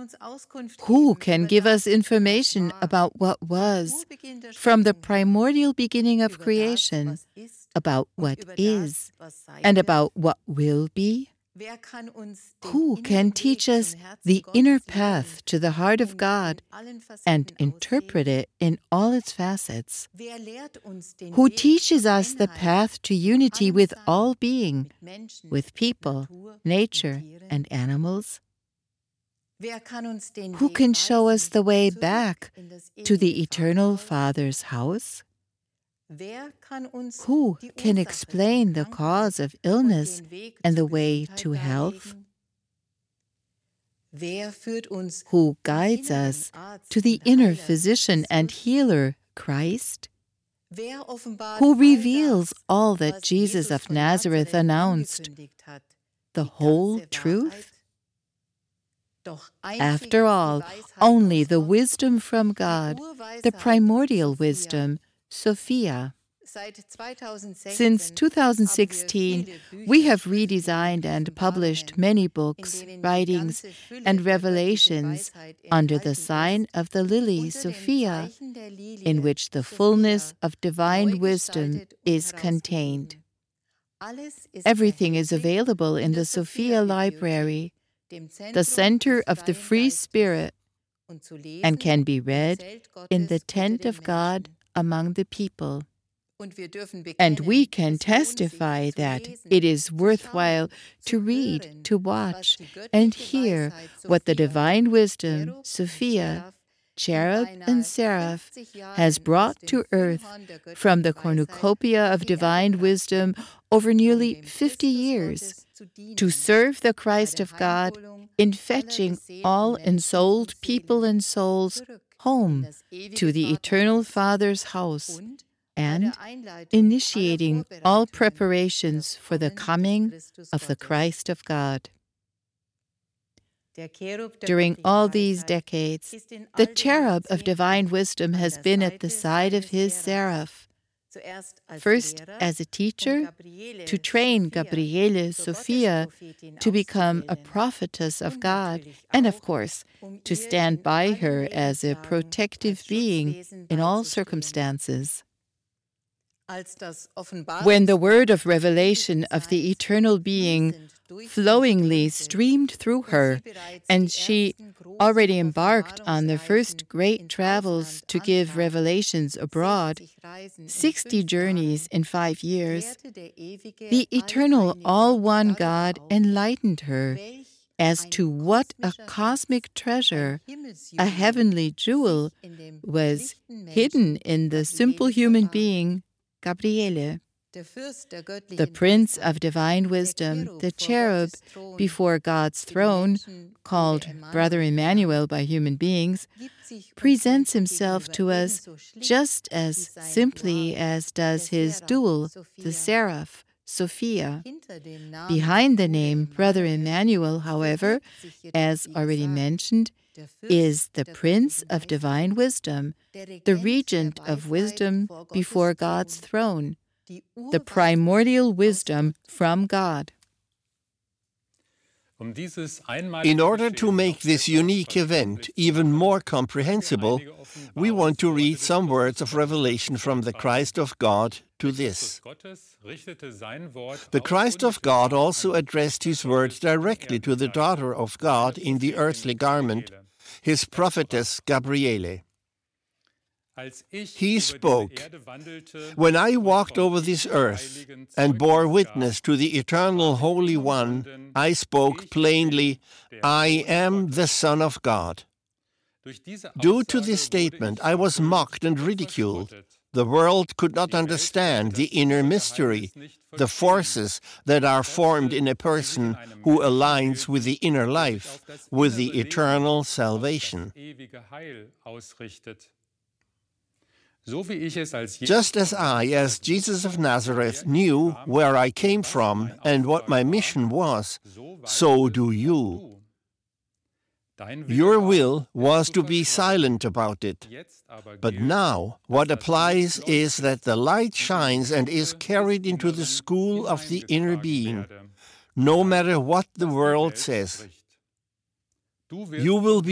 Who can give us information about what was, from the primordial beginning of creation, about what is, and about what will be? Who can teach us the inner path to the heart of God and interpret it in all its facets? Who teaches us the path to unity with all being, with people, nature, and animals? Who can show us the way back to the eternal Father's house? Who can explain the cause of illness and the way to health? Who guides us to the inner physician and healer, Christ? Who reveals all that Jesus of Nazareth announced, the whole truth? After all, only the wisdom from God, the primordial wisdom, Sophia. Since 2016, we have redesigned and published many books, writings, and revelations under the sign of the lily, Sophia, in which the fullness of divine wisdom is contained. Everything is available in the Sophia Library, the center of the free spirit, and can be read in the tent of God among the people. And we can testify that it is worthwhile to read, to watch, and hear what the divine wisdom, Sophia, cherub and seraph, has brought to earth from the cornucopia of divine wisdom over nearly 50 years to serve the Christ of God in fetching all ensouled people and souls home to the eternal Father's house, and initiating all preparations for the coming of the Christ of God. During all these decades, the cherub of divine wisdom has been at the side of his seraph, first as a teacher to train Gabriele Sophia to become a prophetess of God, and of course, to stand by her as a protective being in all circumstances. When the word of revelation of the eternal being flowingly streamed through her, and she already embarked on the first great travels to give revelations abroad, 60 journeys in 5 years, the eternal all-one God enlightened her as to what a cosmic treasure, a heavenly jewel, was hidden in the simple human being, Gabriele. The Prince of Divine Wisdom, the cherub before God's throne, called Brother Emmanuel by human beings, presents himself to us just as simply as does his dual, the seraph, Sophia. Behind the name Brother Emmanuel, however, as already mentioned, is the Prince of Divine Wisdom, the Regent of Wisdom before God's throne, the primordial wisdom from God. In order to make this unique event even more comprehensible, we want to read some words of revelation from the Christ of God to this. The Christ of God also addressed his words directly to the daughter of God in the earthly garment, his prophetess Gabriele. He spoke, "When I walked over this earth and bore witness to the eternal Holy One, I spoke plainly, I am the Son of God." Due to this statement, I was mocked and ridiculed. The world could not understand the inner mystery, the forces that are formed in a person who aligns with the inner life, with the eternal salvation. Just as I, as Jesus of Nazareth, knew where I came from and what my mission was, so do you. Your will was to be silent about it. But now, what applies is that the light shines and is carried into the school of the inner being, no matter what the world says. You will be